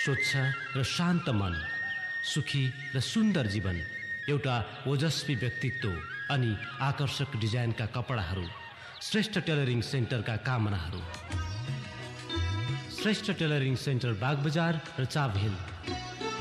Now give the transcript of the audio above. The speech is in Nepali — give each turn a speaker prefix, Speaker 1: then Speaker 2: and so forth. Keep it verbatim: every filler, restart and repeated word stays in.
Speaker 1: स्वच्छ र शान्त मन, सुखी र सुन्दर जीवन, एउटा ओजस्वी व्यक्तित्व अनि आकर्षक डिजाइनका कपडाहरू, Shrestha tailoring सेन्टरका कामनाहरू। Shrestha tailoring centre Bagbazar र चाभेल।